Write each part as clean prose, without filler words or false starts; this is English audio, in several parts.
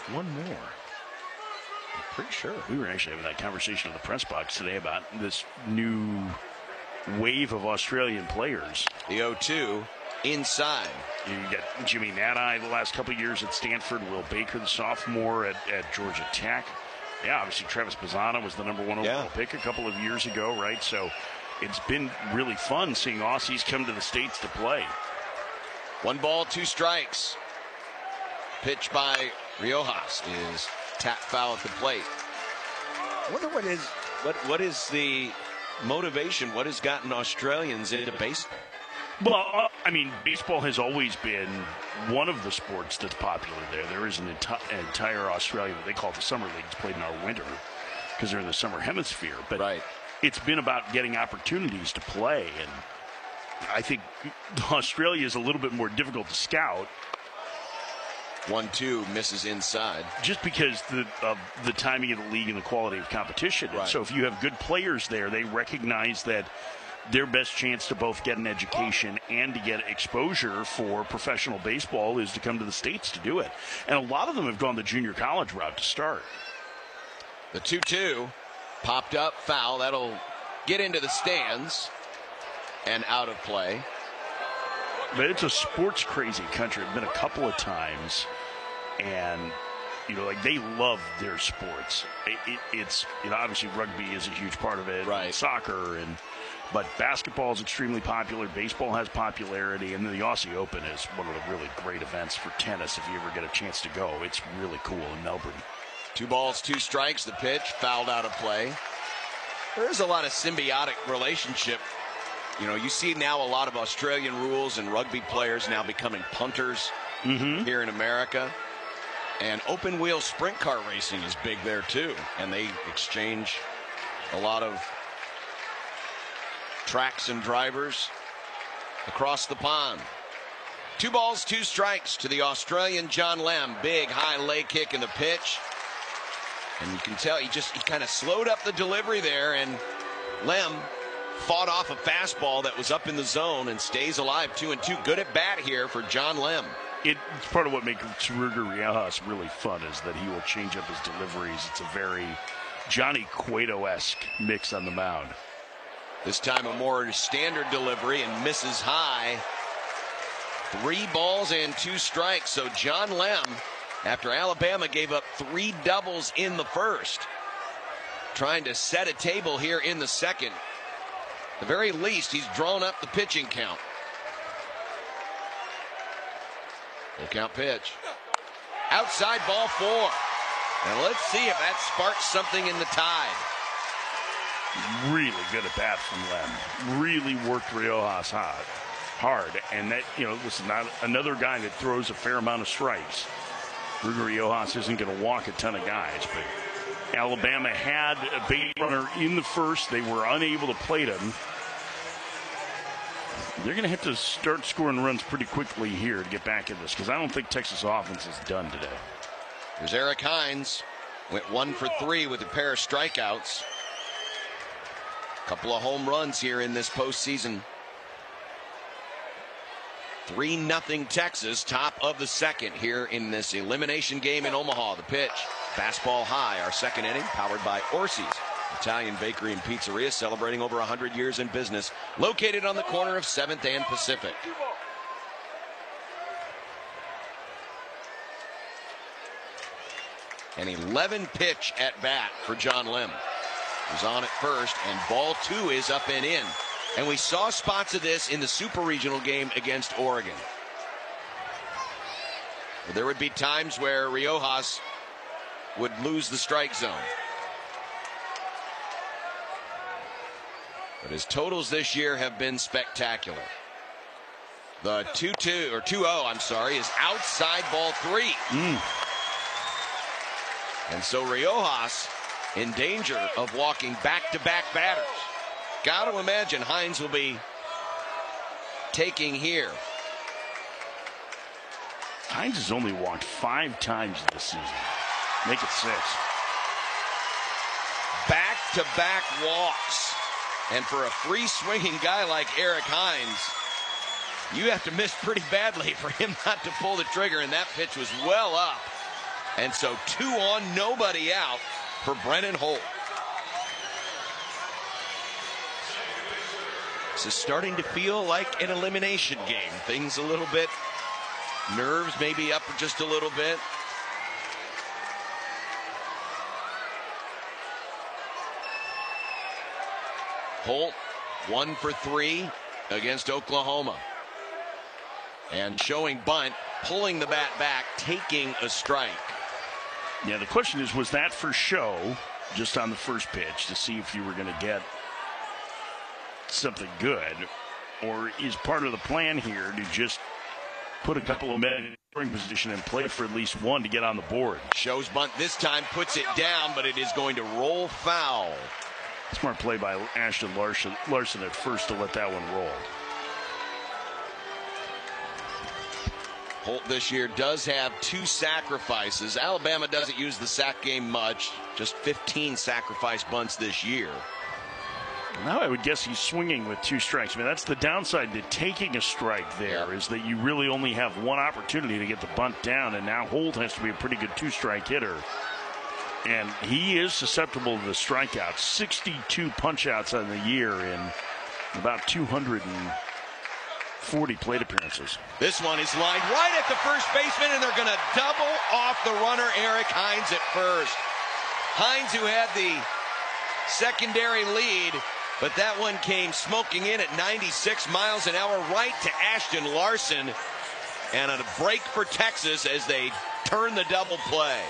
one more. I'm pretty sure. We were actually having that conversation in the press box today about this new wave of Australian players. The 0-2 inside. You got Jimmy Nadai the last couple of years at Stanford, Will Baker, the sophomore at Georgia Tech. Yeah, obviously Travis Pisano was the number one overall pick a couple of years ago, right? So it's been really fun seeing Aussies come to the States to play. 1 ball, 2 strikes. Pitch by Riojas is tap foul at the plate. I wonder what is the motivation? What has gotten Australians into baseball? Well, I mean, baseball has always been one of the sports that's popular there. There is an entire Australian, they call it the Summer League. It's played in our winter because they're in the Summer Hemisphere. But it's been about getting opportunities to play. And I think Australia is a little bit more difficult to scout. 1-2 misses inside. Just because of the timing of the league and the quality of competition. Right. And so if you have good players there, they recognize that their best chance to both get an education and to get exposure for professional baseball is to come to the States to do it. And a lot of them have gone the junior college route to start. The 2-2 popped up, foul. That'll get into the stands and out of play. But it's a sports crazy country. I've been a couple of times, and they love their sports. It's obviously rugby is a huge part of it, right? Soccer, but basketball is extremely popular. Baseball has popularity, and then the Aussie Open is one of the really great events for tennis. If you ever get a chance to go, it's really cool in Melbourne. 2 balls, 2 strikes. The pitch fouled out of play. There is a lot of symbiotic relationship. You see now a lot of Australian rules and rugby players now becoming punters here in America. And open wheel sprint car racing is big there too. And they exchange a lot of tracks and drivers across the pond. 2 balls, 2 strikes to the Australian John Lem. Big high leg kick in the pitch. And you can tell he kind of slowed up the delivery there, and Lem fought off a fastball that was up in the zone and stays alive. 2-2. Good at bat here for John Lem. It's part of what makes Ruger Riojas really fun is that he will change up his deliveries. It's a very Johnny Cueto-esque mix on the mound. This time a more standard delivery and misses high. 3 balls and 2 strikes. So John Lem, after Alabama gave up 3 doubles in the first, trying to set a table here in the second. At the very least, he's drawn up the pitching count. Full count pitch. Outside ball 4. And let's see if that sparks something in the Tide. Really good at bat from Lem. Really worked Riojas hard. And that, listen, not another guy that throws a fair amount of strikes. Ruger Riojas isn't going to walk a ton of guys, but Alabama had a base runner in the first. They were unable to plate him. They're going to have to start scoring runs pretty quickly here to get back in this, because I don't think Texas offense is done today. Here's Eric Hines. Went 1 for 3 with a pair of strikeouts. Couple of home runs here in this postseason. 3-0 Texas, top of the second here in this elimination game in Omaha. The pitch, fastball high. Our second inning, powered by Orsi's Italian Bakery and Pizzeria, celebrating over 100 years in business, located on the corner of 7th and Pacific. An 11 pitch at bat for John Lem. He's on at first, and ball 2 is up and in. And we saw spots of this in the Super Regional game against Oregon. There would be times where Riojas would lose the strike zone. But his totals this year have been spectacular. The 2-0, is outside ball 3. And so Riojas in danger of walking back-to-back batters. Got to imagine Hines will be taking here. Hines has only walked 5 times this season. Make it 6. Back-to-back walks. And for a free-swinging guy like Eric Hines, you have to miss pretty badly for him not to pull the trigger, and that pitch was well up And so 2 on, nobody out for Brennan Holt. This is starting to feel like an elimination game. Things a little bit, nerves maybe up just a little bit. Holt 1 for 3 against Oklahoma. And showing bunt, pulling the bat back, taking a strike. Yeah, the question is, was that for show, just on the first pitch, to see if you were going to get something good? Or is part of the plan here to just put a couple of men in scoring position and play for at least one to get on the board? Shows bunt this time, puts it down, but it is going to roll foul. Smart play by Ashton Larson at first to let that one roll. Holt this year does have 2 sacrifices. Alabama doesn't use the sack game much, just 15 sacrifice bunts this year. Now I would guess he's swinging with 2 strikes. I mean, that's the downside to taking a strike there, is that you really only have one opportunity to get the bunt down, and now Holt has to be a pretty good 2-strike hitter. And he is susceptible to the strikeouts. 62 punch-outs on the year in about 240 plate appearances. This one is lined right at the first baseman, and they're going to double off the runner, Eric Hines, at first. Hines, who had the secondary lead, but that one came smoking in at 96 miles an hour right to Ashton Larson. And a break for Texas as they turn the double play.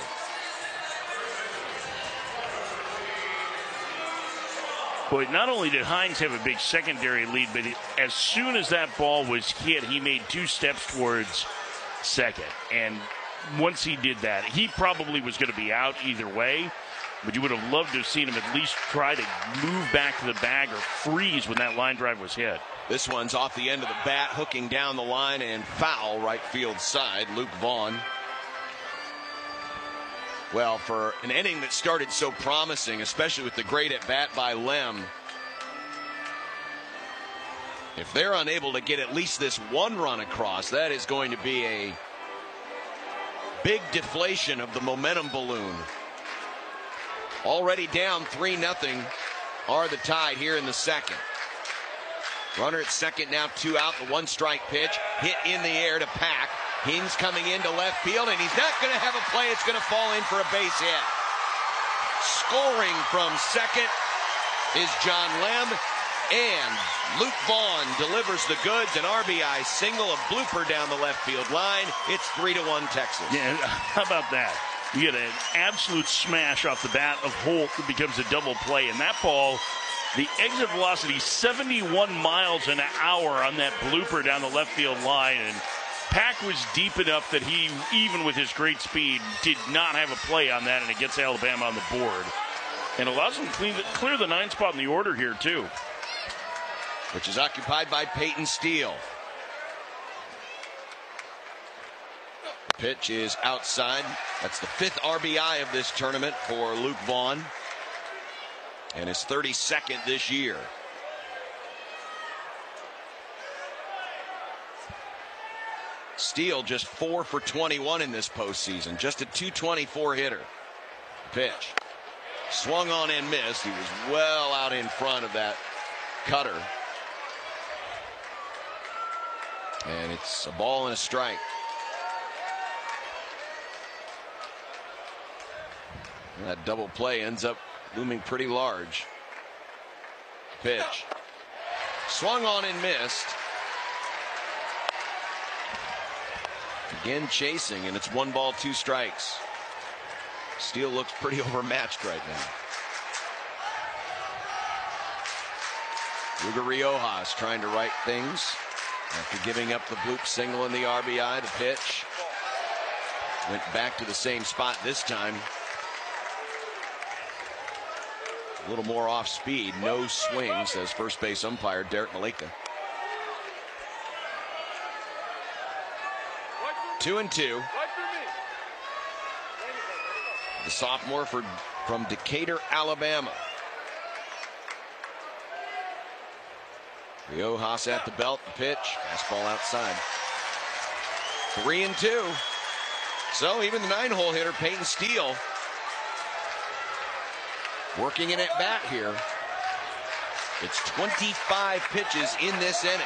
Boy, not only did Hines have a big secondary lead, but as soon as that ball was hit, he made 2 steps towards second. And once he did that, he probably was going to be out either way, but you would have loved to have seen him at least try to move back to the bag or freeze when that line drive was hit. This one's off the end of the bat, hooking down the line, and foul right field side. Luke Vaughn. Well, for an inning that started so promising, especially with the great at-bat by Lem, if they're unable to get at least this one run across, that is going to be a big deflation of the momentum balloon. Already down 3-0 are the Tide here in the second. Runner at second, now 2 out, the 1-strike pitch, hit in the air to Pack. Hines coming into left field, and he's not going to have a play. It's going to fall in for a base hit. Scoring from second is John Lem, and Luke Vaughn delivers the goods, an RBI single, a blooper down the left field line. It's 3-1 Texas. Yeah, how about that? You get an absolute smash off the bat of Holt that becomes a double play, and that ball, the exit velocity 71 miles an hour on that blooper down the left field line, and Pack was deep enough that he, even with his great speed, did not have a play on that, and it gets Alabama on the board. And allows them to clear the 9th spot in the order here, too. Which is occupied by Peyton Steele. The pitch is outside. That's the 5th RBI of this tournament for Luke Vaughn. And his 32nd this year. Steele just 4 for 21 in this postseason. Just a .224 hitter. Pitch. Swung on and missed. He was well out in front of that cutter. And it's a ball and a strike. And that double play ends up looming pretty large. Pitch. Swung on and missed. Again chasing, and it's 1 ball, 2 strikes. Steele looks pretty overmatched right now. Luger Riojas trying to right things after giving up the bloop single and the RBI. The pitch went back to the same spot this time. A little more off speed, no swing, says first base umpire Derek Malika. 2-2. The sophomore from Decatur, Alabama. Riojas at the belt, the pitch, fastball outside. 3-2. So even the 9-hole hitter, Peyton Steele, working in at bat here. It's 25 pitches in this inning.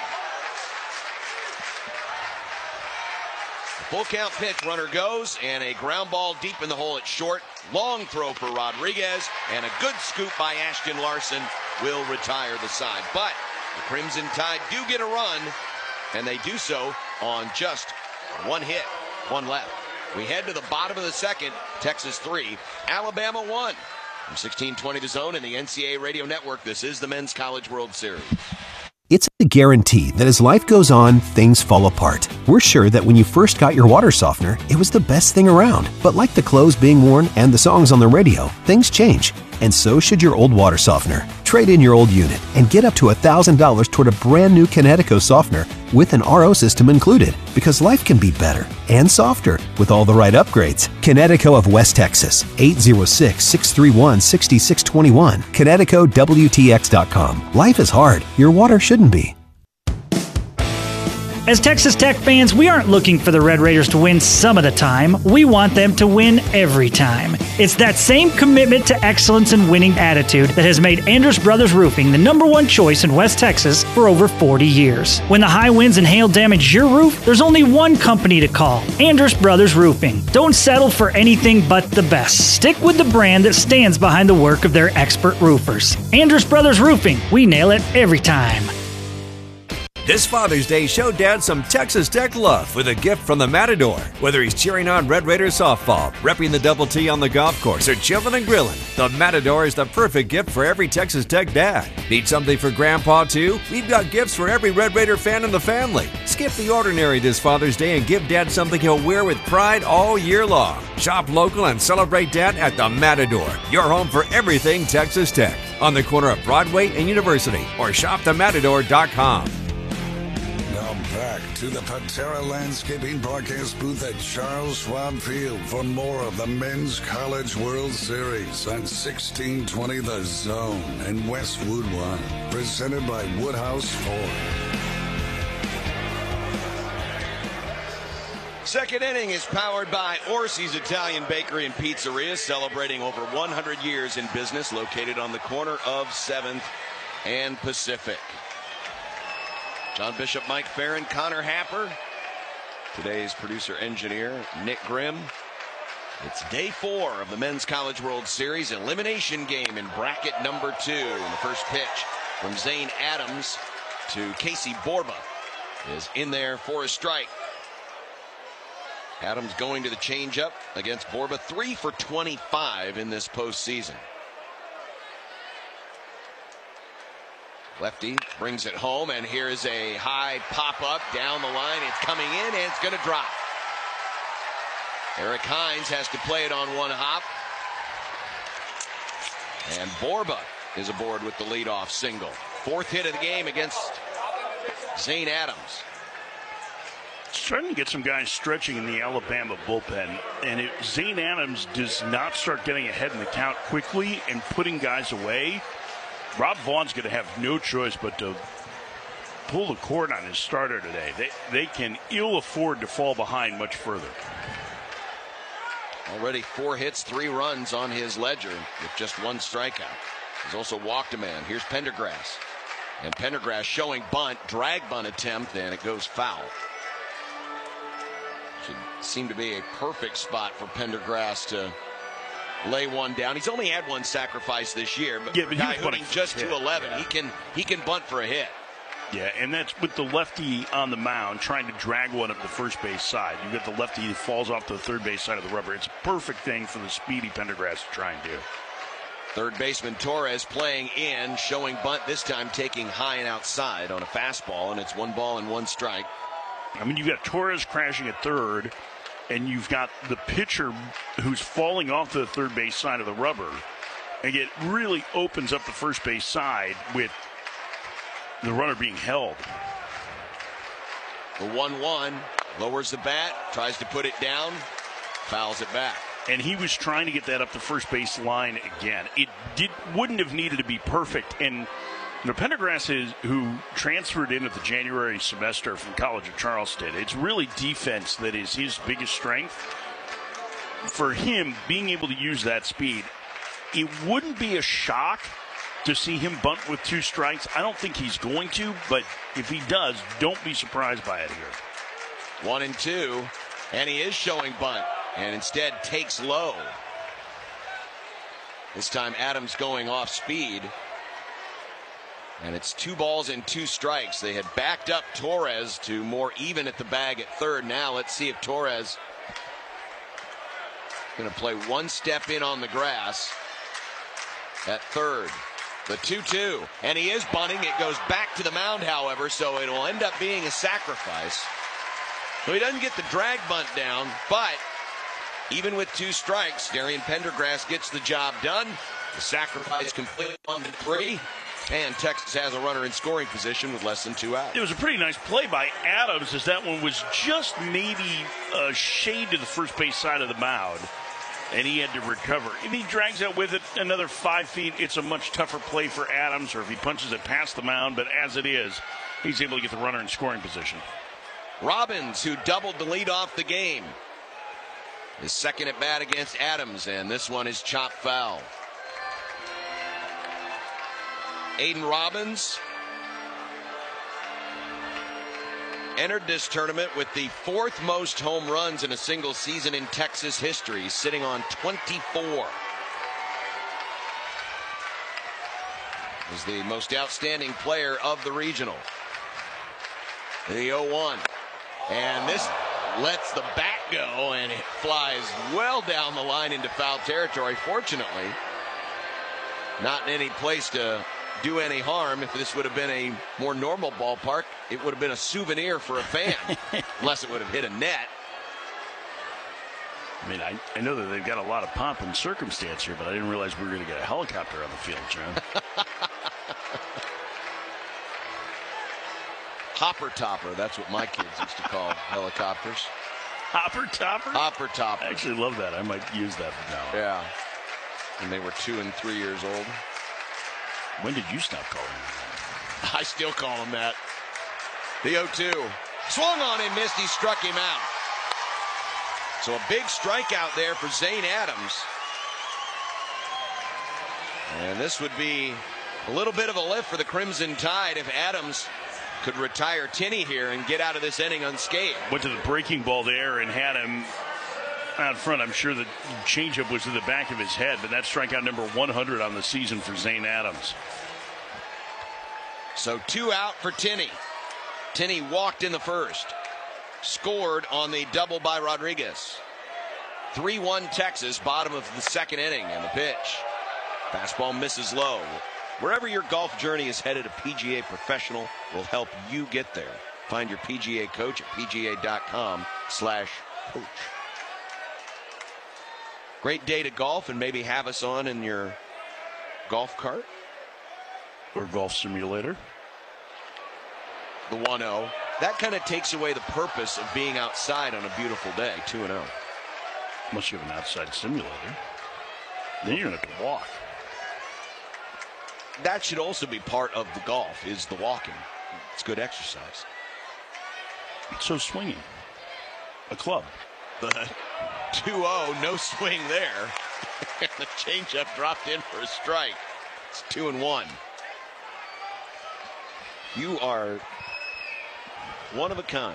Full count pitch, runner goes, and a ground ball deep in the hole at short. Long throw for Rodriguez, and a good scoop by Ashton Larson will retire the side. But the Crimson Tide do get a run, and they do so on just one hit, one left. We head to the bottom of the second. Texas 3, Alabama 1. From 1620 The Zone and the NCAA Radio Network, this is the Men's College World Series. It's a guarantee that as life goes on, things fall apart. We're sure that when you first got your water softener, it was the best thing around. But like the clothes being worn and the songs on the radio, things change. And so should your old water softener. Trade in your old unit and get up to $1,000 toward a brand new Connecticut softener with an RO system included. Because life can be better and softer with all the right upgrades. Connecticut of West Texas, 806-631-6621. ConnecticutWTX.com. Life is hard. Your water shouldn't be. As Texas Tech fans, we aren't looking for the Red Raiders to win some of the time. We want them to win every time. It's that same commitment to excellence and winning attitude that has made Andrus Brothers Roofing the #1 choice in West Texas for over 40 years. When the high winds and hail damage your roof, there's only one company to call, Andrus Brothers Roofing. Don't settle for anything but the best. Stick with the brand that stands behind the work of their expert roofers. Andrus Brothers Roofing. We nail it every time. This Father's Day, show Dad some Texas Tech love with a gift from the Matador. Whether he's cheering on Red Raiders softball, repping the Double T on the golf course, or chilling and grilling, the Matador is the perfect gift for every Texas Tech dad. Need something for Grandpa too? We've got gifts for every Red Raider fan in the family. Skip the ordinary this Father's Day and give Dad something he'll wear with pride all year long. Shop local and celebrate Dad at the Matador, your home for everything Texas Tech. On the corner of Broadway and University, or shopthematador.com. Back to the Patera Landscaping broadcast booth at Charles Schwab Field for more of the Men's College World Series on 1620 The Zone and Westwood One, presented by Woodhouse Ford. Second inning is powered by Orsi's Italian Bakery and Pizzeria, celebrating over 100 years in business, located on the corner of 7th and Pacific. John Bishop, Mike Farron, Connor Happer. Today's producer-engineer, Nick Grimm. It's day 4 of the Men's College World Series elimination game in bracket number 2. And the first pitch from Zane Adams to Casey Borba is in there for a strike. Adams going to the changeup against Borba, 3 for 25 in this postseason. Lefty brings it home, and here is a high pop-up down the line. It's coming in, and it's going to drop. Eric Hines has to play it on one hop. And Borba is aboard with the leadoff single. 4th hit of the game against Zane Adams. Starting to get some guys stretching in the Alabama bullpen, and if Zane Adams does not start getting ahead in the count quickly and putting guys away, Rob Vaughn's going to have no choice but to pull the cord on his starter today. They can ill afford to fall behind much further. Already 4 hits, 3 runs on his ledger with just 1 strikeout. He's also walked a man. Here's Pendergrass. And Pendergrass showing bunt, drag bunt attempt, and it goes foul. Should seem to be a perfect spot for Pendergrass to lay one down. He's only had 1 sacrifice this year, but yeah, but guy hitting just 211, yeah. He can bunt for a hit. Yeah, and that's with the lefty on the mound trying to drag one up the first base side. You get the lefty that falls off to the third base side of the rubber. It's a perfect thing for the speedy Pendergrass to try and do. Third baseman Torres playing in, showing bunt, this time taking high and outside on a fastball, and it's 1 ball and 1 strike. I mean, you've got Torres crashing at third, and you've got the pitcher who's falling off to the third base side of the rubber. And it really opens up the first base side with the runner being held. The 1-1, lowers the bat, tries to put it down, fouls it back. And he was trying to get that up the first base line again. It wouldn't have needed to be perfect. And Pendergrass who transferred in at the January semester from College of Charleston. It's really defense that is his biggest strength. for him, being able to use that speed, it wouldn't be a shock to see him bunt with 2 strikes. I don't think he's going to, but if he does, don't be surprised by it here. 1-2, and he is showing bunt, and instead takes low. This time Adams going off speed. And it's 2 balls and 2 strikes. They had backed up Torres to more even at the bag at third. Now let's see if Torres going to play 1 step in on the grass at third. The 2-2, and he is bunting. It goes back to the mound, however, so it will end up being a sacrifice. So he doesn't get the drag bunt down, but even with 2 strikes, Darian Pendergrass gets the job done. The sacrifice complete on the 3, and Texas has a runner in scoring position with less than 2 outs. It was a pretty nice play by Adams, as that one was just maybe a shade to the first base side of the mound, and he had to recover. If he drags out with it another 5 feet, it's a much tougher play for Adams, or if he punches it past the mound, but as it is, he's able to get the runner in scoring position. Robbins, who doubled the lead off the game, is second at bat against Adams, and this one is chopped foul. Aiden Robbins entered this tournament with the 4th most home runs in a single season in Texas history, sitting on 24. Is the most outstanding player of the regional. The 0-1. And this lets the bat go, and it flies well down the line into foul territory. Fortunately, not in any place to do any harm. If this would have been a more normal ballpark, it would have been a souvenir for a fan, unless it would have hit a net. I mean, I know that they've got a lot of pomp and circumstance here, but I didn't realize we were going to get a helicopter on the field, John. Hopper topper, that's what my kids used to call helicopters. Hopper topper? Hopper topper. I actually love that. I might use that from now on. Yeah. And they were 2 and 3 years old. When did you stop calling them that? I still call him that. The 0-2. Swung on and missed. He struck him out. So a big strikeout there for Zane Adams. And this would be a little bit of a lift for the Crimson Tide if Adams could retire Tinney here and get out of this inning unscathed. Went to the breaking ball there and had him out front. I'm sure the changeup was to the back of his head, but that's strikeout number 100 on the season for Zane Adams. So 2 out for Tinney. Tinney walked in the first. Scored on the double by Rodriguez. 3-1 Texas, bottom of the 2nd inning, and the pitch. Fastball misses low. Wherever your golf journey is headed, a PGA professional will help you get there. Find your PGA coach at pga.com/coach. Great day to golf, and maybe have us on in your golf cart. Or golf simulator. The 1-0. That kind of takes away the purpose of being outside on a beautiful day. 2-0. Unless you have an outside simulator. Then you're going to have to walk. That should also be part of the golf, is the walking. It's good exercise. So swinging. A club. The 2-0, no swing there. The changeup dropped in for a strike. It's 2-1. You are one of a kind.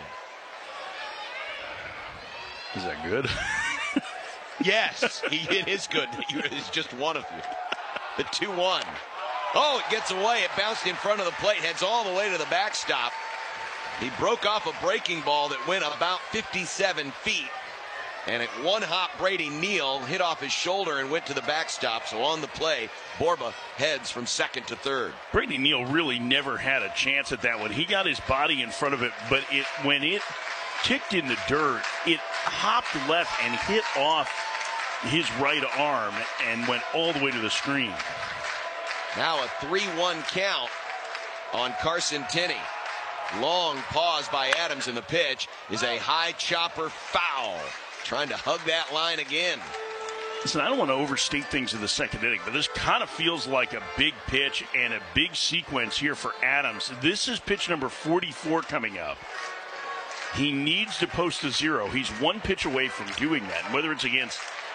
Is that good? Yes, it is good. It's just one of you. The 2-1. Oh, it gets away. It bounced in front of the plate, heads all the way to the backstop. He broke off a breaking ball that went about 57 feet. And at one hop, Brady Neal hit off his shoulder and went to the backstop. So on the play, Borba heads from second to third. Brady Neal really never had a chance at that one. He got his body in front of it, but when it kicked in the dirt, it hopped left and hit off his right arm and went all the way to the screen. Now a 3-1 count on Carson Tinney. Long pause by Adams, and the pitch is a high chopper foul. Trying to hug that line again. Listen, I don't want to overstate things in the 2nd inning, but this kind of feels like a big pitch and a big sequence here for Adams. This is pitch number 44 coming up. He needs to post a 0. He's 1 pitch away from doing that. And whether it's against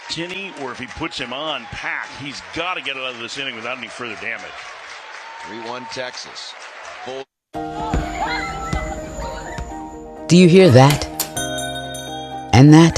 Tinney, or if he puts him on Pack, he's got to get out of this inning without any further damage. 3-1 Texas. Full. Do you hear that? And that?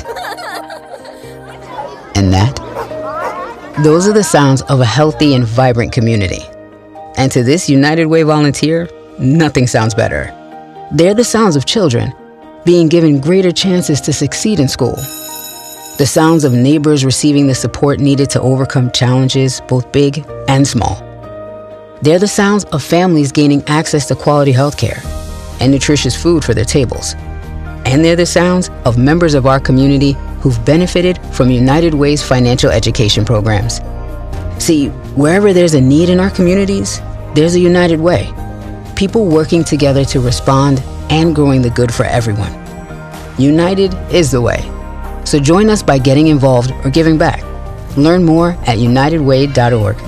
And that? Those are the sounds of a healthy and vibrant community. And to this United Way volunteer, nothing sounds better. They're the sounds of children being given greater chances to succeed in school. The sounds of neighbors receiving the support needed to overcome challenges, both big and small. They're the sounds of families gaining access to quality health care and nutritious food for their tables. And they're the sounds of members of our community who've benefited from United Way's financial education programs. See, wherever there's a need in our communities, there's a United Way. People working together to respond and growing the good for everyone. United is the way. So join us by getting involved or giving back. Learn more at unitedway.org.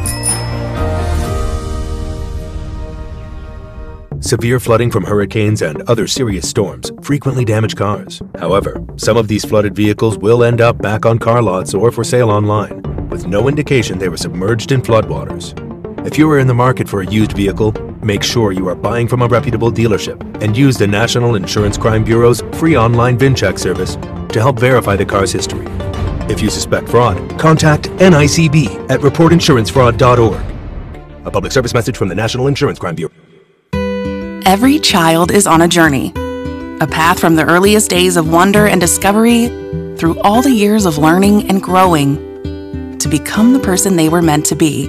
Severe flooding from hurricanes and other serious storms frequently damage cars. However, some of these flooded vehicles will end up back on car lots or for sale online, with no indication they were submerged in floodwaters. If you are in the market for a used vehicle, make sure you are buying from a reputable dealership and use the National Insurance Crime Bureau's free online VIN check service to help verify the car's history. If you suspect fraud, contact NICB at reportinsurancefraud.org. A public service message from the National Insurance Crime Bureau. Every child is on a journey, a path from the earliest days of wonder and discovery through all the years of learning and growing to become the person they were meant to be.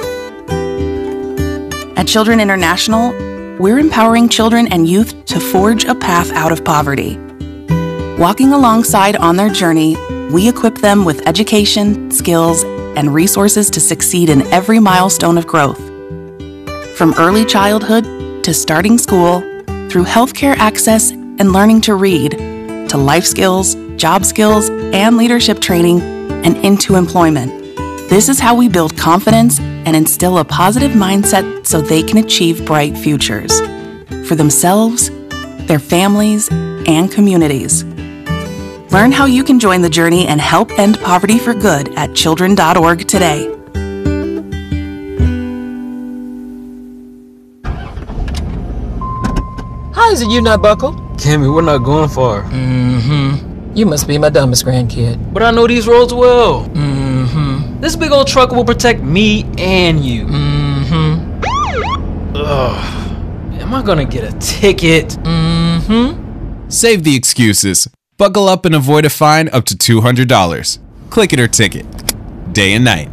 At Children International, we're empowering children and youth to forge a path out of poverty. Walking alongside on their journey, we equip them with education, skills, and resources to succeed in every milestone of growth. From early childhood to starting school, through healthcare access and learning to read, to life skills, job skills, and leadership training, and into employment. This is how we build confidence and instill a positive mindset so they can achieve bright futures for themselves, their families, and communities. Learn how you can join the journey and help end poverty for good at children.org today. How is it you not buckle? Timmy, we're not going far. You must be my dumbest grandkid. But I know these roads well. This big old truck will protect me and you. Ugh. Am I gonna get a ticket? Save the excuses. Buckle up and avoid a fine up to $200. Click it or ticket. Day and night.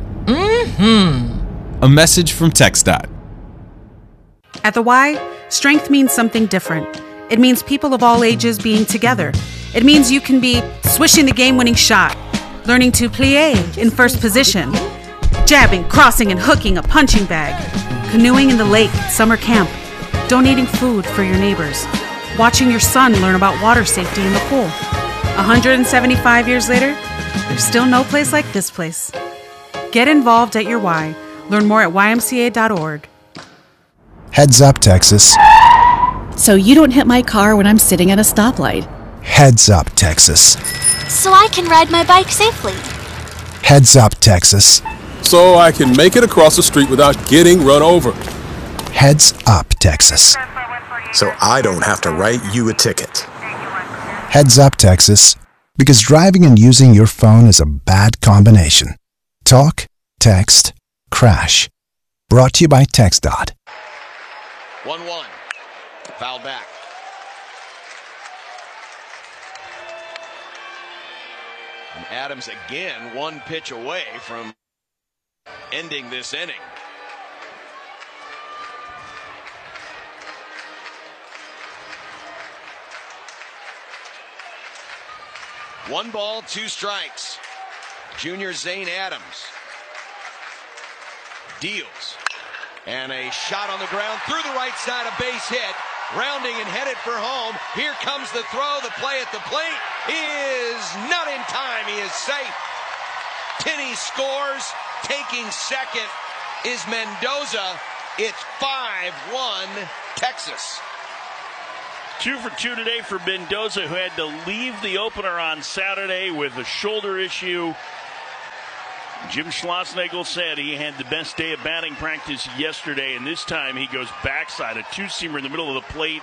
A message from TxDOT. At the Y, strength means something different. It means people of all ages being together. It means you can be swishing the game-winning shot, learning to plie in first position, jabbing, crossing, and hooking a punching bag, canoeing in the lake at summer camp, donating food for your neighbors, watching your son learn about water safety in the pool. 175 years later, there's still no place like this place. Get involved at your Y. Learn more at ymca.org. Heads up, Texas. So you don't hit my car when I'm sitting at a stoplight. Heads up, Texas. So I can ride my bike safely. Heads up, Texas. So I can make it across the street without getting run over. Heads up, Texas. So I don't have to write you a ticket. Heads up, Texas. Because driving and using your phone is a bad combination. Talk, text, crash. Brought to you by TxDOT. 1-1. Foul back. And Adams again, one pitch away from ending this inning. One ball, two strikes. Junior Zane Adams deals. And a shot on the ground through the right side, a base hit. Rounding and headed for home. Here comes the throw. The play at the plate is not in time. He is safe. Tinney scores. Taking second is Mendoza. It's 5-1 Texas. 2 for 2 today for Mendoza, who had to leave the opener on Saturday with a shoulder issue. Jim Schlossnagle said he had the best day of batting practice yesterday, and this time he goes backside, a two-seamer in the middle of the plate,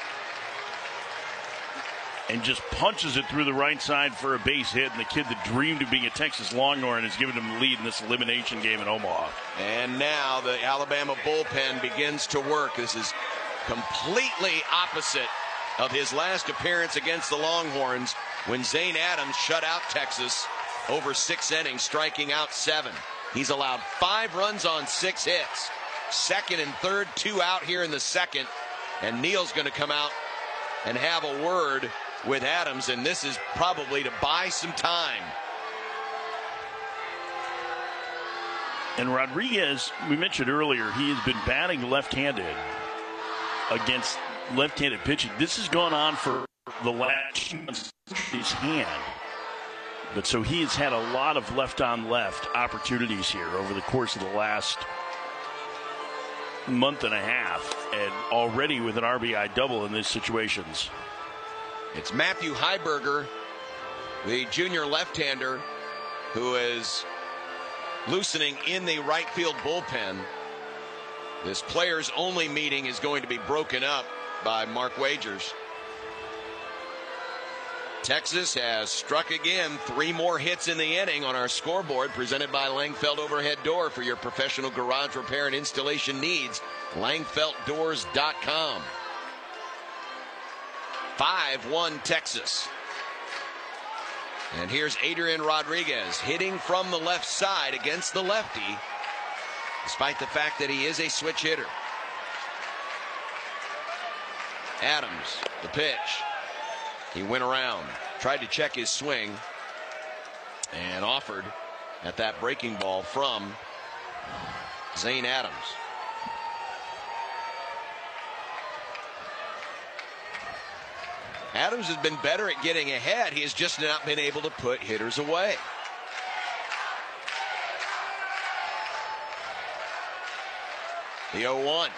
and just punches it through the right side for a base hit. And the kid that dreamed of being a Texas Longhorn has given him the lead in this elimination game in Omaha. And now the Alabama bullpen begins to work. This is completely opposite of his last appearance against the Longhorns when Zane Adams shut out Texas over 6 innings, striking out 7. He's allowed 5 runs on 6 hits. Second and third, 2 out here in the second. And Neal's going to come out and have a word with Adams, and this is probably to buy some time. And Rodriguez, we mentioned earlier, he has been batting left-handed against left-handed pitching. This has gone on for the last months his hand. But so he has had a lot of left-on-left opportunities here over the course of the last month and a half, and already with an RBI double in these situations. It's Matthew Heiberger, the junior left-hander, who is loosening in the right field bullpen. This players only meeting is going to be broken up by Mark Wagers. Texas has struck again. 3 more hits in the inning on our scoreboard, presented by Langfeld Overhead Door. For your professional garage repair and installation needs, LangfeldDoors.com. 5-1 Texas. And here's Adrian Rodriguez hitting from the left side against the lefty, despite the fact that he is a switch hitter. Adams, the pitch. He went around, tried to check his swing, and offered at that breaking ball from Zane Adams. Adams has been better at getting ahead. He has just not been able to put hitters away. The 0-1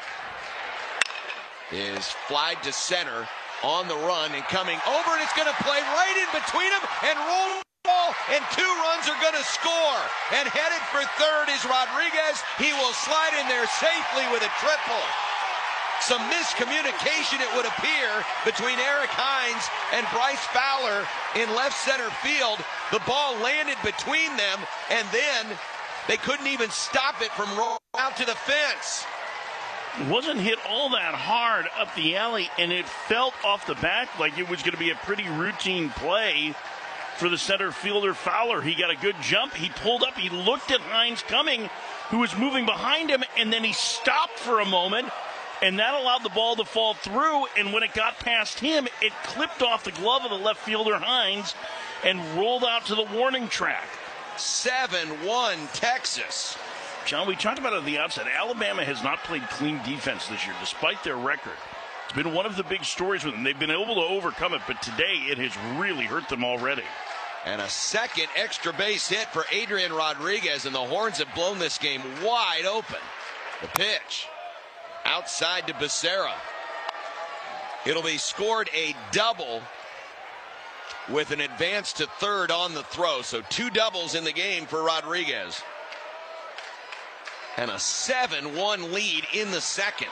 is flied to center on the run and coming over, and it's going to play right in between them and roll the ball, and 2 runs are going to score. And headed for third is Rodriguez. He will slide in there safely with a triple. Some miscommunication, it would appear, between Eric Hines and Bryce Fowler in left center field. The ball landed between them, and then they couldn't even stop it from rolling out to the fence. It wasn't hit all that hard up the alley, and it felt off the back like it was going to be a pretty routine play for the center fielder Fowler. He got a good jump. He pulled up. He looked at Hines coming, who was moving behind him, and then he stopped for a moment. And that allowed the ball to fall through, and when it got past him, it clipped off the glove of the left fielder, Hines, and rolled out to the warning track. 7-1 Texas. John, we talked about it at the outset. Alabama has not played clean defense this year, despite their record. It's been one of the big stories with them. They've been able to overcome it, but today it has really hurt them already. And a second extra base hit for Adrian Rodriguez, and the Horns have blown this game wide open. The pitch. Outside to Becerra. It'll be scored a double with an advance to third on the throw. So 2 doubles in the game for Rodriguez. And a 7-1 lead in the second.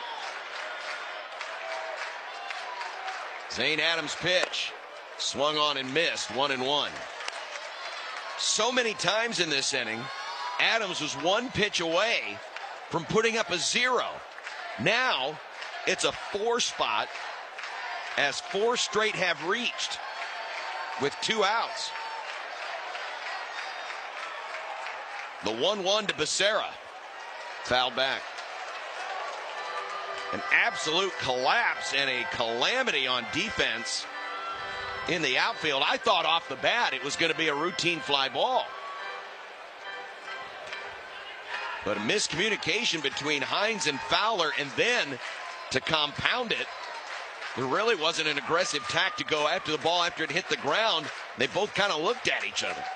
Zane Adams' pitch. Swung on and missed. 1-1. So many times in this inning, Adams was 1 pitch away from putting up a 0. Now, it's a 4 spot as 4 straight have reached with 2 outs. The 1-1 to Becerra. Fouled back. An absolute collapse and a calamity on defense in the outfield. I thought off the bat it was going to be a routine fly ball. But a miscommunication between Hines and Fowler, and then to compound it, there really wasn't an aggressive tack to go after the ball after it hit the ground. They both kind of looked at each other.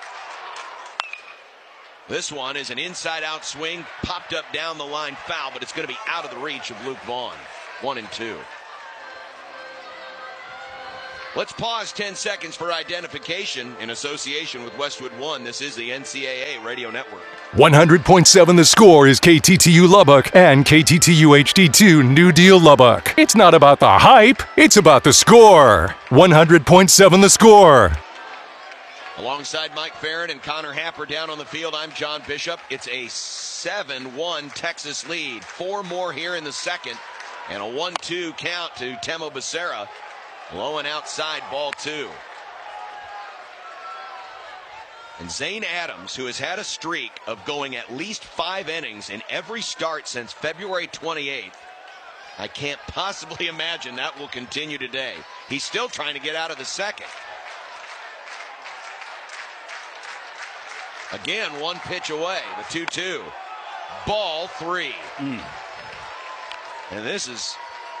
This one is an inside-out swing, popped up down the line, foul, but it's going to be out of the reach of Luke Vaughn. 1-2. Let's pause 10 seconds for identification in association with Westwood One. This is the NCAA Radio Network. 100.7 The Score is KTTU Lubbock and KTTU HD2 New Deal Lubbock. It's not about the hype, it's about the score. 100.7 The Score. Alongside Mike Farron and Connor Happer down on the field, I'm John Bishop. It's a 7-1 Texas lead. 4 more here in the second, and a 1-2 count to Temo Becerra. Low and outside, ball 2. And Zane Adams, who has had a streak of going at least 5 innings in every start since February 28th, I can't possibly imagine that will continue today. He's still trying to get out of the second. Again, 1 pitch away, the 2-2. Ball 3. And this is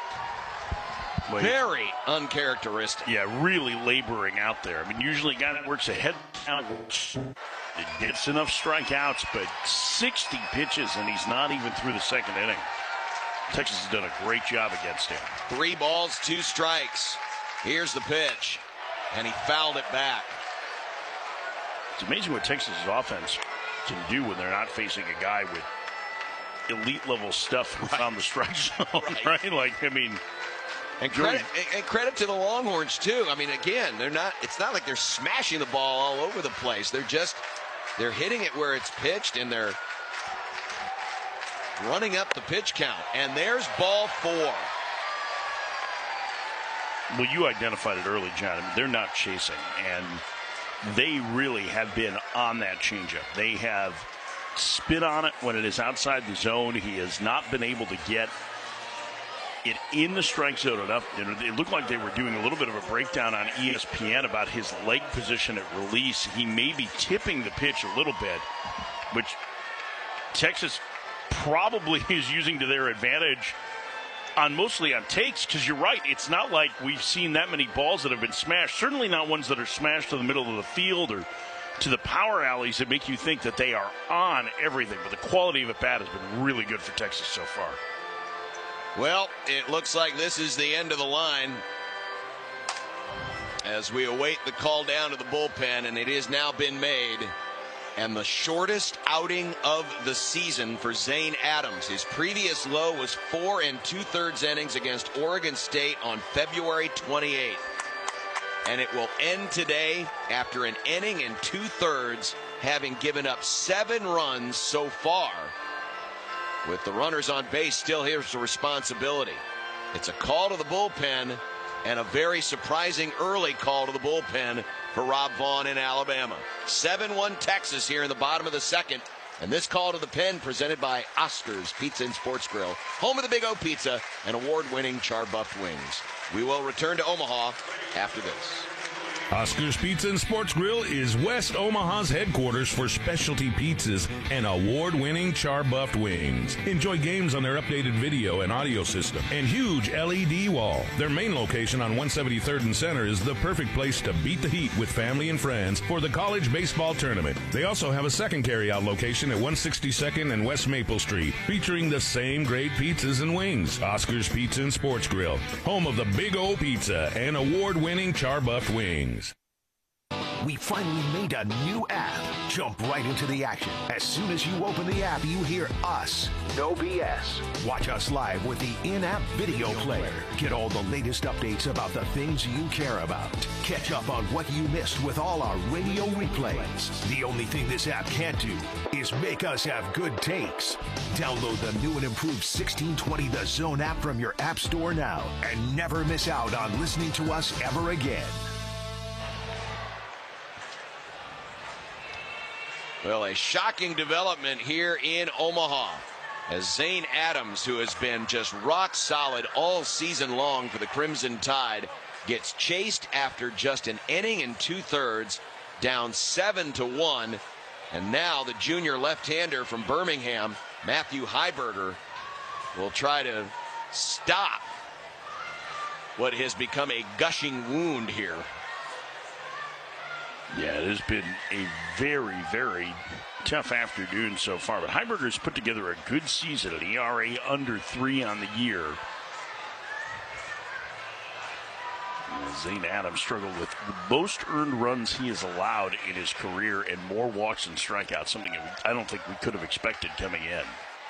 very uncharacteristic. Yeah, really laboring out there. I mean, usually a guy that works ahead down, it gets enough strikeouts, but 60 pitches, and he's not even through the second inning. Texas has done a great job against him. 3 balls, 2 strikes. Here's the pitch, and he fouled it back. It's amazing what Texas' offense can do when they're not facing a guy with elite-level stuff around the strike zone, right? Like, I mean... And credit to the Longhorns too. I mean, again, it's not like they're smashing the ball all over the place. They're hitting it where it's pitched, and they're running up the pitch count. And there's ball 4. Well, you identified it early, John. I mean, they're not chasing, and they really have been on that changeup. They have spit on it when it is outside the zone. He has not been able to get it in the strike zone enough. It looked like they were doing a little bit of a breakdown on ESPN about his leg position at release. He may be tipping the pitch a little bit, which Texas probably is using to their advantage mostly on takes, because you're right, it's not like we've seen that many balls that have been smashed, certainly not ones that are smashed to the middle of the field or to the power alleys that make you think that they are on everything, but the quality of at bat has been really good for Texas so far. Well, it looks like this is the end of the line as we await the call down to the bullpen, and it has now been made. And the shortest outing of the season for Zane Adams. His previous low was 4 2/3 innings against Oregon State on February 28th. And it will end today after an inning and 2/3, having given up 7 runs so far. With the runners on base, still here's the responsibility. It's a call to the bullpen, and a very surprising early call to the bullpen for Rob Vaughn in Alabama. 7-1 Texas here in the bottom of the second. And this call to the pen presented by Oscar's Pizza and Sports Grill, home of the Big O Pizza and award-winning char-buffed wings. We will return to Omaha after this. Oscar's Pizza and Sports Grill is West Omaha's headquarters for specialty pizzas and award-winning char-buffed wings. Enjoy games on their updated video and audio system and huge LED wall. Their main location on 173rd and Center is the perfect place to beat the heat with family and friends for the college baseball tournament. They also have a second carryout location at 162nd and West Maple Street, featuring the same great pizzas and wings. Oscar's Pizza and Sports Grill, home of the Big O Pizza and award-winning char-buffed wings. We finally made a new app. Jump right into the action. As soon as you open the app, you hear us. No BS. Watch us live with the in-app video player. Get all the latest updates about the things you care about. Catch up on what you missed with all our radio replays. The only thing this app can't do is make us have good takes. Download the new and improved 1620 The Zone app from your app store now and never miss out on listening to us ever again. Well, a shocking development here in Omaha as Zane Adams, who has been just rock solid all season long for the Crimson Tide, gets chased after just an inning and 2/3, down 7-1. And now the junior left-hander from Birmingham, Matthew Heiberger, will try to stop what has become a gushing wound here. Yeah, it has been a very, very tough afternoon so far. But Heiberger's put together a good season, an ERA under 3 on the year. Zane Adams struggled with the most earned runs he has allowed in his career and more walks and strikeouts, something I don't think we could have expected coming in.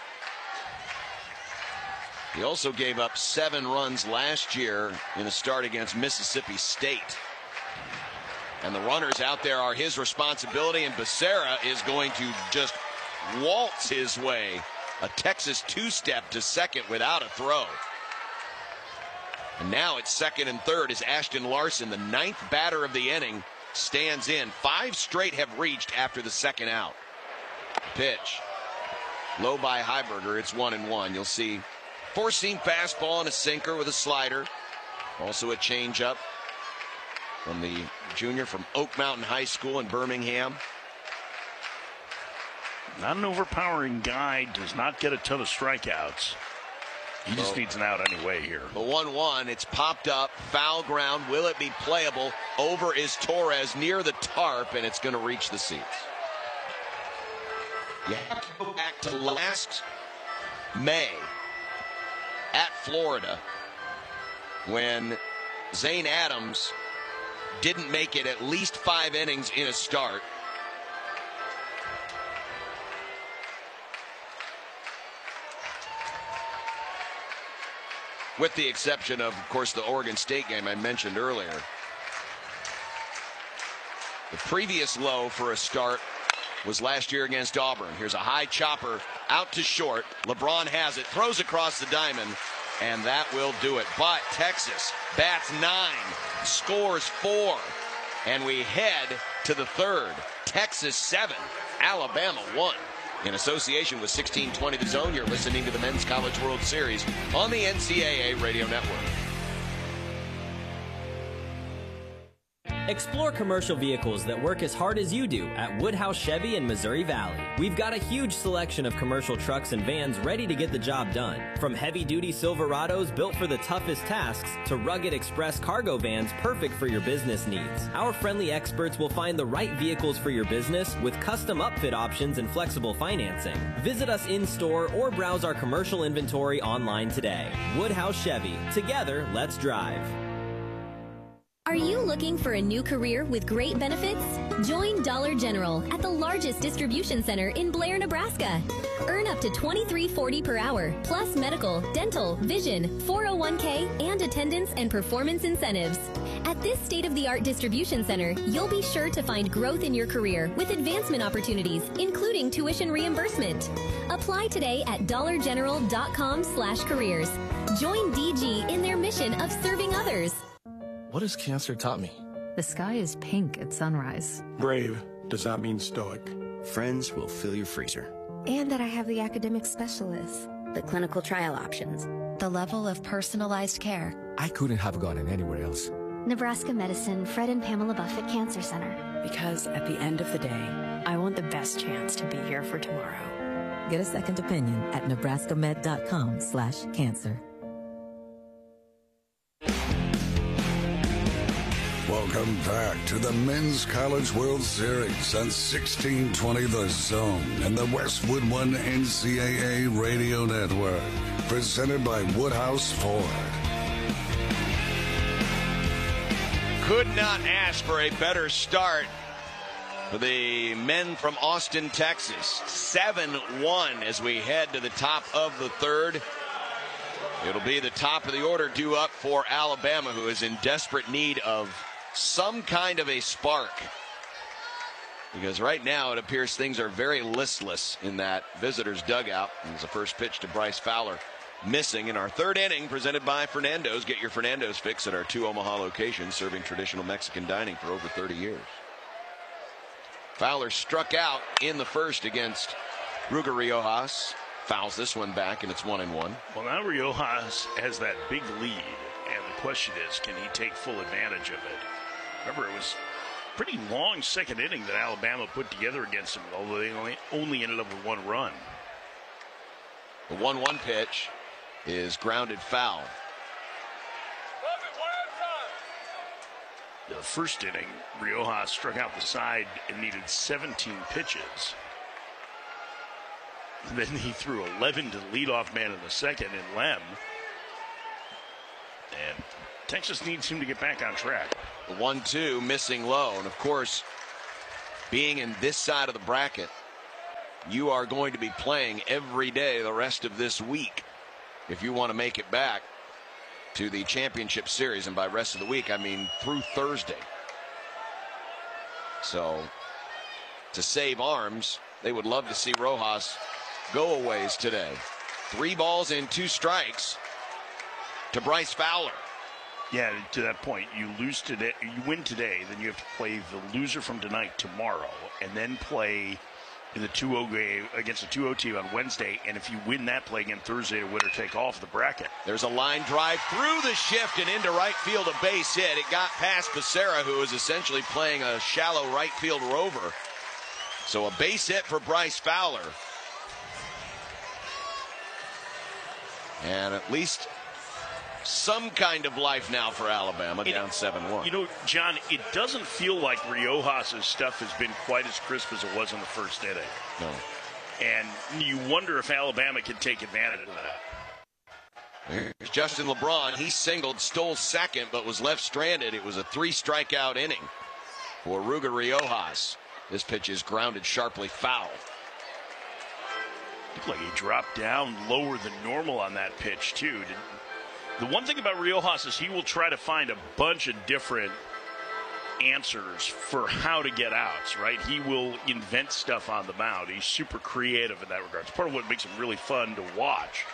He also gave up 7 runs last year in a start against Mississippi State. And the runners out there are his responsibility, and Becerra is going to just waltz his way. A Texas two-step to second without a throw. And now it's second and third as Ashton Larson, the 9th batter of the inning, stands in. 5 straight have reached after the second out. Pitch. Low by Heiberger. It's 1-1. You'll see four-seam fastball and a sinker with a slider. Also a changeup from the junior from Oak Mountain High School in Birmingham. Not an overpowering guy, does not get a ton of strikeouts. He just needs an out anyway here. The 1-1, it's popped up, foul ground. Will it be playable? Over is Torres near the tarp, and it's going to reach the seats. You have to go back to last May at Florida when Zane Adams didn't make it at least 5 innings in a start. With the exception of course, the Oregon State game I mentioned earlier. The previous low for a start was last year against Auburn. Here's a high chopper out to short. LeBron has it, throws across the diamond, and that will do it. But Texas bats 9, scores 4, and we head to the third. Texas 7, Alabama 1. In association with 1620 The Zone, you're listening to the Men's College World Series on the NCAA Radio Network. Explore commercial vehicles that work as hard as you do at Woodhouse Chevy in Missouri Valley. We've got a huge selection of commercial trucks and vans ready to get the job done. From heavy-duty Silverados built for the toughest tasks to rugged express cargo vans perfect for your business needs. Our friendly experts will find the right vehicles for your business with custom upfit options and flexible financing. Visit us in-store or browse our commercial inventory online today. Woodhouse Chevy. Together, let's drive. Are you looking for a new career with great benefits? Join Dollar General at the largest distribution center in Blair, Nebraska. Earn up to $23.40 per hour, plus medical, dental, vision, 401k, and attendance and performance incentives. At this state-of-the-art distribution center, you'll be sure to find growth in your career with advancement opportunities, including tuition reimbursement. Apply today at dollargeneral.com/careers. Join DG in their mission of serving others. What has cancer taught me? The sky is pink at sunrise. Brave does not mean stoic. Friends will fill your freezer. And that I have the academic specialists, the clinical trial options, the level of personalized care. I couldn't have gotten anywhere else. Nebraska Medicine Fred and Pamela Buffett Cancer Center. Because at the end of the day, I want the best chance to be here for tomorrow. Get a second opinion at nebraskamed.com/cancer. Welcome back to the Men's College World Series on 1620 The Zone and the Westwood One NCAA Radio Network. Presented by Woodhouse Ford. Could not ask for a better start for the men from Austin, Texas. 7-1 as we head to the top of the third. It'll be the top of the order due up for Alabama, who is in desperate need of some kind of a spark, because right now it appears things are very listless in that visitors dugout. It's the first pitch to Bryce Fowler missing in our third inning, presented by Fernando's. Get your Fernando's fix at our 2 Omaha locations, serving traditional Mexican dining for over 30 years. Fowler struck out in the first against Ruger Riojas. Fouls this one back, and it's 1-1. Well, now Riojas has that big lead, and the question is, can he take full advantage of it? Remember, it was a pretty long second inning that Alabama put together against him, although they only ended up with 1 run. The 1-1 pitch is grounded foul. The first inning, Riojas struck out the side and needed 17 pitches. And then he threw 11 to the leadoff man in the second in Lem. And Texas needs him to get back on track. The 1-2 missing low. And, of course, being in this side of the bracket, you are going to be playing every day the rest of this week if you want to make it back to the championship series. And by rest of the week, I mean through Thursday. So to save arms, they would love to see Rojas go a ways today. 3 balls and 2 strikes to Bryce Fowler. Yeah, to that point, you lose today, you win today, then you have to play the loser from tonight tomorrow, and then play in the 2-0 game against a 2-0 team on Wednesday. And if you win that, play again Thursday to winner take all of the bracket. There's a line drive through the shift and into right field, a base hit. It got past Becerra, who is essentially playing a shallow right field rover. So a base hit for Bryce Fowler. And at least some kind of life now for Alabama, down 7-1. You know, John, it doesn't feel like Riojas' stuff has been quite as crisp as it was in the first inning. No. And you wonder if Alabama can take advantage of that. Here's Justin LeBron. He singled, stole second, but was left stranded. It was a 3-strikeout inning for Ruger Riojas. This pitch is grounded sharply foul. Looked like he dropped down lower than normal on that pitch, too. The one thing about Riojas is he will try to find a bunch of different answers for how to get outs, right? He will invent stuff on the mound. He's super creative in that regard. It's part of what makes him really fun to watch.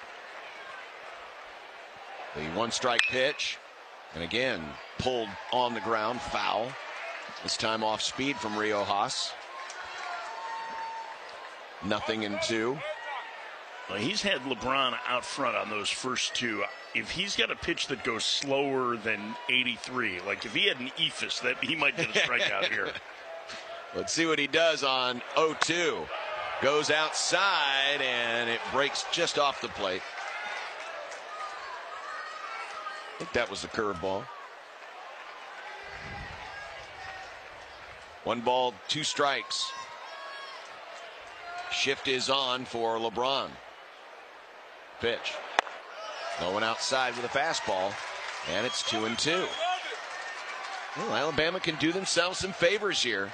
The 1-strike pitch, and again, pulled on the ground, foul. This time off speed from Riojas. 0-2. Well, he's had LeBron out front on those first 2. If he's got a pitch that goes slower than 83, like if he had an ephus, that he might get a strikeout here. Let's see what he does on 0-2. Goes outside, and it breaks just off the plate. I think that was the curveball. 1 ball, 2 strikes. Shift is on for LeBron. Pitch. No one outside with a fastball, and it's 2-2. Well, Alabama can do themselves some favors here.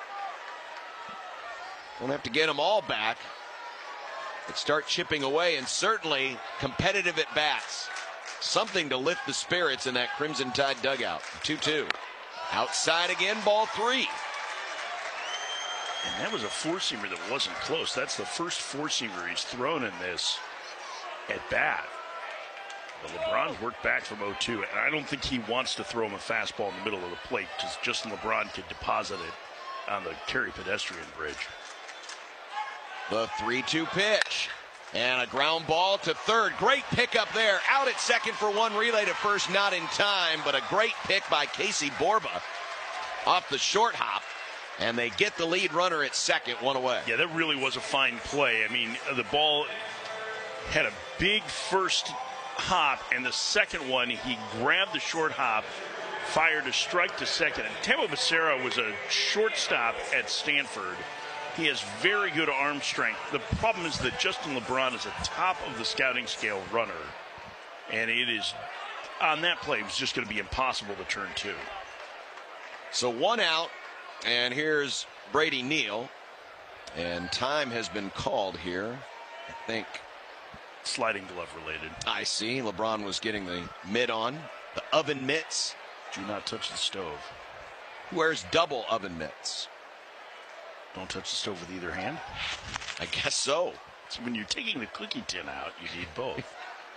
Won't have to get them all back, but start chipping away, and certainly competitive at bats. Something to lift the spirits in that Crimson Tide dugout. 2-2. Outside again, ball 3. And that was a 4-seamer that wasn't close. That's the first 4-seamer he's thrown in this at bat. But LeBron worked back from 0-2, and I don't think he wants to throw him a fastball in the middle of the plate because Justin LeBron could deposit it on the Cary pedestrian bridge. The 3-2 pitch. And a ground ball to third. Great pickup there. Out at second for 1, relay to first, not in time, but a great pick by Casey Borba off the short hop. And they get the lead runner at second, 1 away. Yeah, that really was a fine play. I mean, the ball had a big first hop, and the second one, he grabbed the short hop, fired a strike to second. And Temo Becerra was a shortstop at Stanford. He has very good arm strength. The problem is that Justin LeBron is a top of the scouting scale runner. And it is, on that play, it was just going to be impossible to turn 2. So 1 out. And here's Brady Neal. And time has been called here. I think. Sliding glove related. I see. LeBron was getting the mitt on. The oven mitts. Do not touch the stove. Who wears double oven mitts? Don't touch the stove with either hand? I guess so. So when you're taking the cookie tin out, you need both.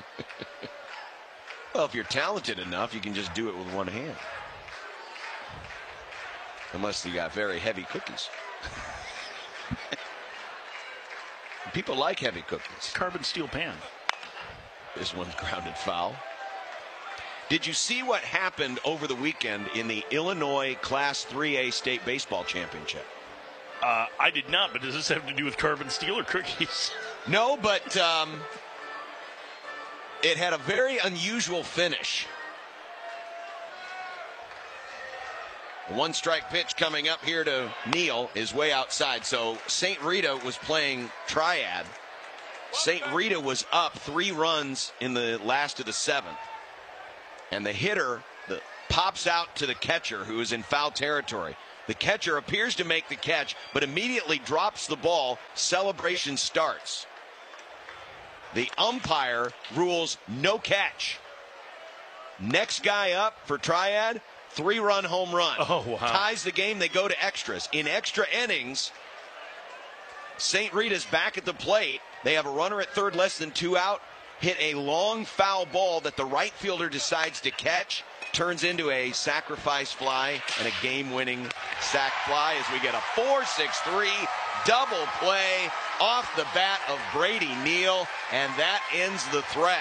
Well, if you're talented enough, you can just do it with one hand. Unless you got very heavy cookies. People like heavy cookies. Carbon steel pan. This one's grounded foul. Did you see what happened over the weekend in the Illinois Class 3A State Baseball Championship? I did not, but does this have to do with carbon steel or cookies? No, but it had a very unusual finish. A 1-strike pitch coming up here to Neal is way outside. So St. Rita was playing triad. St. Rita was up 3 runs in the last of the 7th. And the hitter pops out to the catcher, who is in foul territory. The catcher appears to make the catch, but immediately drops the ball. Celebration starts. The umpire rules no catch. Next guy up for Triad, 3-run home run. Oh, wow. Ties the game. They go to extras. In extra innings, St. Rita's back at the plate. They have a runner at third, less than 2 out. Hit a long foul ball that the right fielder decides to catch. Turns into a sacrifice fly and a game-winning sac fly as we get a 4-6-3 double play off the bat of Brady Neal, and that ends the threat.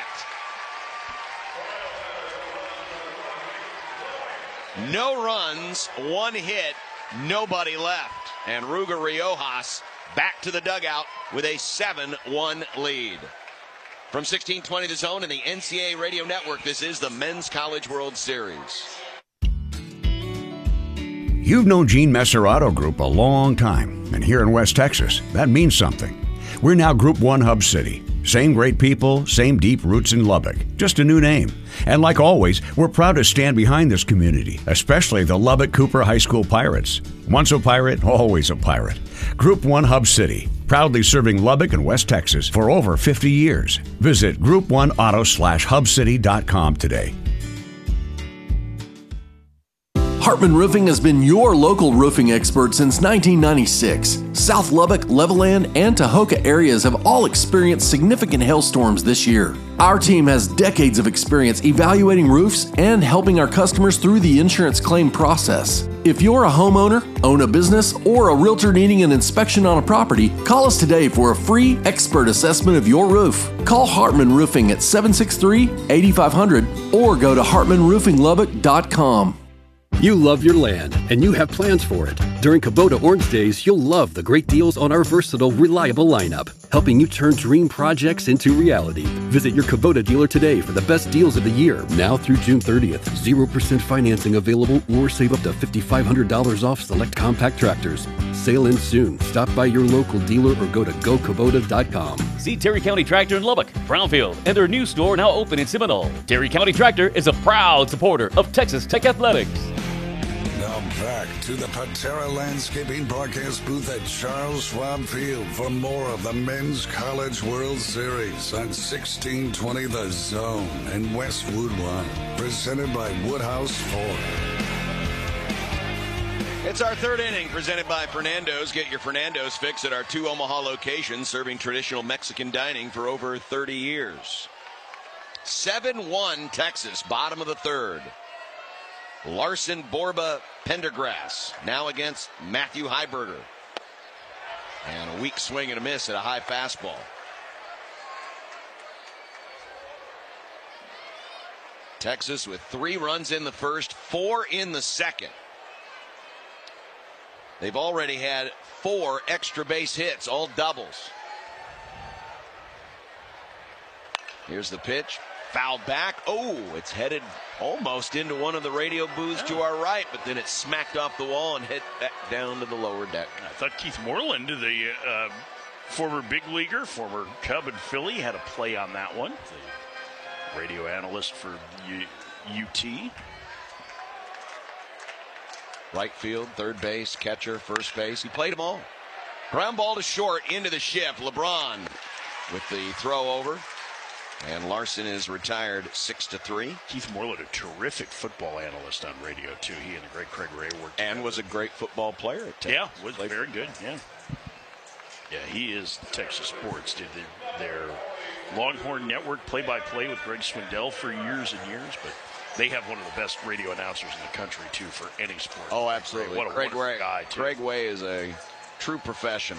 No runs, 1 hit, nobody left. And Ruger Riojas back to the dugout with a 7-1 lead. From 1620 The Zone and the NCAA Radio Network, this is the Men's College World Series. You've known Gene Messer Auto Group a long time, and here in West Texas, that means something. We're now Group 1 Hub City. Same great people, same deep roots in Lubbock, just a new name. And like always, we're proud to stand behind this community, especially the Lubbock Cooper High School Pirates. Once a pirate, always a pirate. Group 1 Hub City, proudly serving Lubbock and West Texas for over 50 years. Visit group1auto/hubcity.com today. Hartman Roofing has been your local roofing expert since 1996. South Lubbock, Levelland, and Tahoka areas have all experienced significant hailstorms this year. Our team has decades of experience evaluating roofs and helping our customers through the insurance claim process. If you're a homeowner, own a business, or a realtor needing an inspection on a property, call us today for a free expert assessment of your roof. Call Hartman Roofing at 763-8500 or go to hartmanroofinglubbock.com. You love your land, and you have plans for it. During Kubota Orange Days, you'll love the great deals on our versatile, reliable lineup, helping you turn dream projects into reality. Visit your Kubota dealer today for the best deals of the year, now through June 30th. 0% financing available, or save up to $5,500 off select compact tractors. Sale ends soon. Stop by your local dealer or go to gokubota.com. See Terry County Tractor in Lubbock, Brownfield, and their new store now open in Seminole. Terry County Tractor is a proud supporter of Texas Tech Athletics. Now back to the Patera Landscaping Broadcast booth at Charles Schwab Field for more of the Men's College World Series on 1620 The Zone and Westwood One, presented by Woodhouse Ford. It's our third inning, presented by Fernando's. Get your Fernando's fix at our 2 Omaha locations, serving traditional Mexican dining for over 30 years. 7-1 Texas, bottom of the third. Larson, Borba, Pendergrass now against Matthew Heiberger. And a weak swing and a miss at a high fastball. Texas with 3 runs in the first, 4 in the second. They've already had 4 extra base hits, all doubles. Here's the pitch. Foul back. Oh, it's headed almost into one of the radio booths to our right, but then it smacked off the wall and hit back down to the lower deck. I thought Keith Moreland, the former big leaguer, former Cub and Philly, had a play on that one. The radio analyst for UT. Right field, third base, catcher, first base. He played them all. Ground ball to short, into the shift. LeBron with the throw over. And Larson is retired 6-3. Keith Moreland, a terrific football analyst on radio, too. He and the great Craig Ray worked and was a great football player at Texas. Yeah, was very good, yeah. Yeah, he is Texas Sports. Did their Longhorn Network play-by-play with Greg Swindell for years and years, but they have one of the best radio announcers in the country, too, for any sport. Oh, absolutely. What a Craig Way, guy, too. Craig Way is a true professional.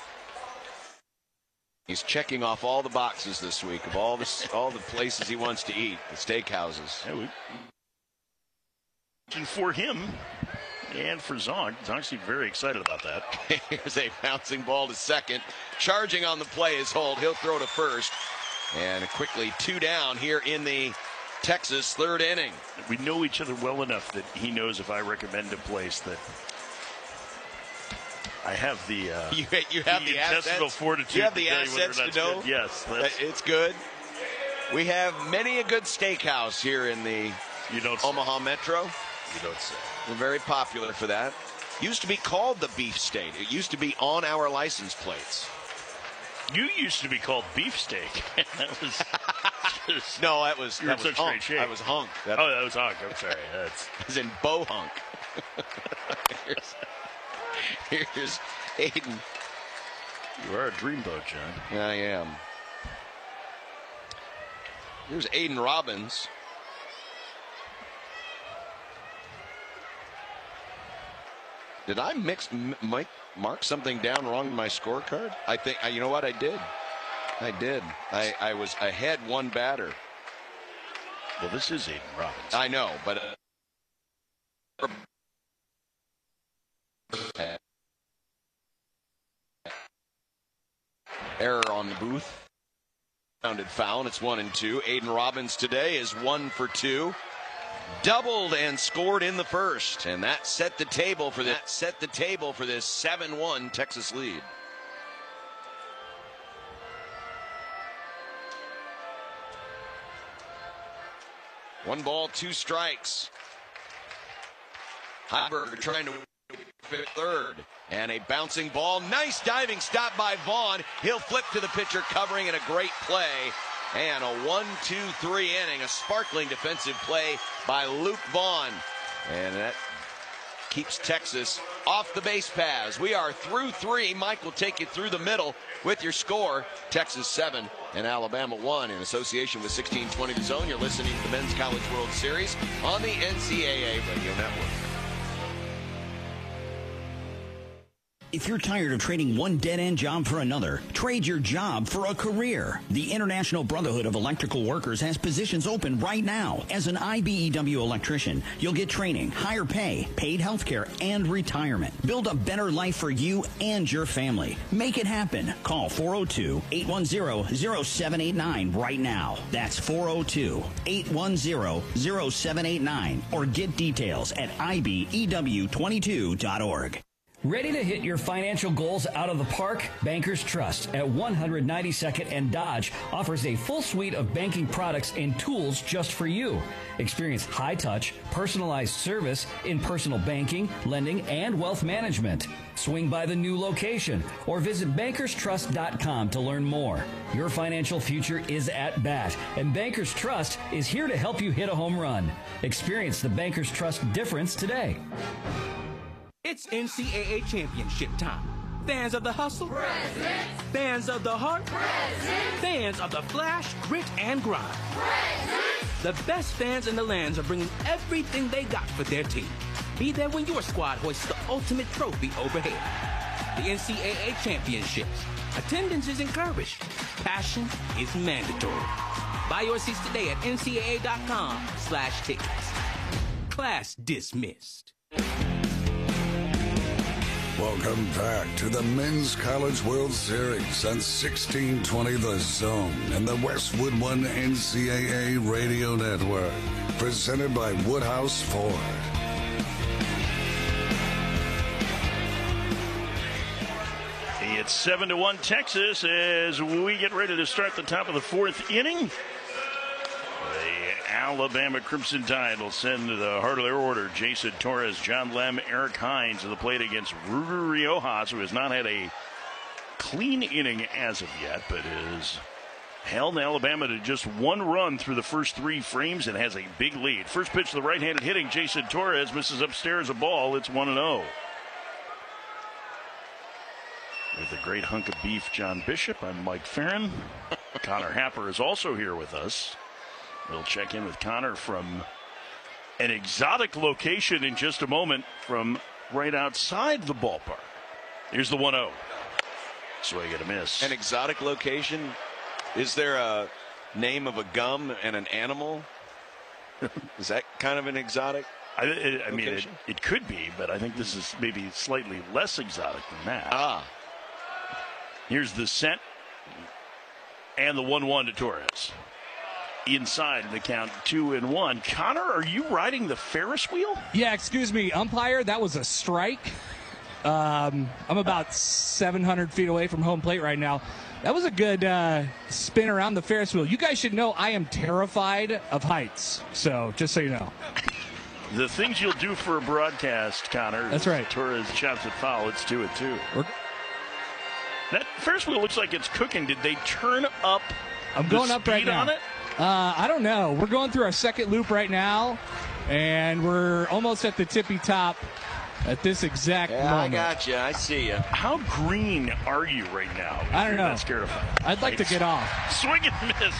He's checking off all the boxes this week of all the places he wants to eat, the steakhouses. And for him and for Zonk, Zonk's very excited about that. Here's a bouncing ball to second. Charging on the play is Holt. He'll throw to first. And quickly 2 down here in the Texas third inning. We know each other well enough that he knows if I recommend a place that I have the you have the intestinal fortitude. You have the assets to know. Good. Yes, it's good. We have many a good steakhouse here in the You don't Omaha Metro. You don't say. We're very popular for that. Used to be called the Beef State. It used to be on our license plates. You used to be called Beefsteak. That was just, no, that was hunk. Shape. I was hunk. That was hunk. I'm sorry. That's as in bow hunk. Here's Aiden. You are a dreamboat, John. I am. Here's Aiden Robbins. Did I mark something down wrong in my scorecard? I think, you know what, I did. I was ahead one batter. Well, this is Aiden Robbins. I know, but error on the booth. Rounded foul, and it's 1-2. Aiden Robbins today is 1 for 2. Doubled and scored in the first, and that set the table for this 7-1 Texas lead. One ball, 2 strikes. Heiberger trying to fit third, and a bouncing ball. Nice diving stop by Vaughn. He'll flip to the pitcher, covering, and a great play. And a 1-2-3 inning, a sparkling defensive play by Luke Vaughn. And that keeps Texas off the base paths. We are through 3. Mike will take you through the middle with your score. Texas 7 and Alabama 1 in association with 1620 The Zone. You're listening to the Men's College World Series on the NCAA Radio Network. If you're tired of trading one dead-end job for another, trade your job for a career. The International Brotherhood of Electrical Workers has positions open right now. As an IBEW electrician, you'll get training, higher pay, paid health care, and retirement. Build a better life for you and your family. Make it happen. Call 402-810-0789 right now. That's 402-810-0789. Or get details at IBEW22.org. Ready to hit your financial goals out of the park? Bankers Trust at 192nd and Dodge offers a full suite of banking products and tools just for you. Experience high-touch, personalized service in personal banking, lending, and wealth management. Swing by the new location or visit bankerstrust.com to learn more. Your financial future is at bat, and Bankers Trust is here to help you hit a home run. Experience the Bankers Trust difference today. It's NCAA championship time. Fans of the hustle? Present. Fans of the heart? Present. Fans of the flash, grit, and grind? Present. The best fans in the lands are bringing everything they got for their team. Be there when your squad hoists the ultimate trophy overhead. The NCAA championships. Attendance is encouraged. Passion is mandatory. Buy your seats today at ncaa.com/tickets. Class dismissed. Welcome back to the Men's College World Series on 1620 The Zone and the Westwood One NCAA Radio Network. Presented by Woodhouse Ford. It's 7-1 Texas as we get ready to start the top of the 4th inning. Alabama Crimson Tide will send to the heart of their order Jason Torres, John Lem, Eric Hines to the plate against Ruger Riojas, who has not had a clean inning as of yet, but has held Alabama to just 1 run through the first 3 frames and has a big lead. First pitch to the right-handed hitting Jason Torres misses upstairs a ball. It's 1-0. With a great hunk of beef, John Bishop, I'm Mike Farron. Connor Happer is also here with us. We'll check in with Connor from an exotic location in just a moment from right outside the ballpark. Here's the 1-0. Swing and a miss. An exotic location? Is there a name of a gum and an animal? Is that kind of an exotic I mean, it could be, but I think this is maybe slightly less exotic than that. Here's the set and the 1-1 to Torres. Inside the count, 2-1. Connor, are you riding the Ferris wheel? Yeah, excuse me, umpire, that was a strike. I'm about 700 feet away from home plate right now. That was a good spin around the Ferris wheel. You guys should know I am terrified of heights. So just so you know. The things you'll do for a broadcast, Connor. That's right. Torres chops it foul. Let's do it, too. That Ferris wheel looks like it's cooking. Did they turn up I'm going up right now. on it? I don't know. We're going through our second loop right now, and we're almost at the tippy top at this exact moment. I got you. I see you. How green are you right now? I don't know. Not scared of I'd like to get off. Swing and miss.